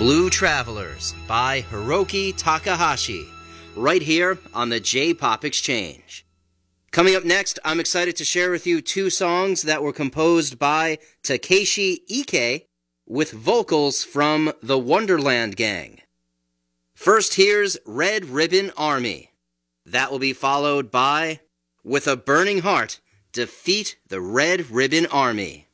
Blue Travelers by Hiroki Takahashi, right here on the J-Pop Exchange. Coming up next, I'm excited to share with you two songs that were composed by Takeshi Ike with vocals from the Wonderland Gang. First, here's Red Ribbon Army. That will be followed by With a Burning Heart, Defeat the Red Ribbon Army.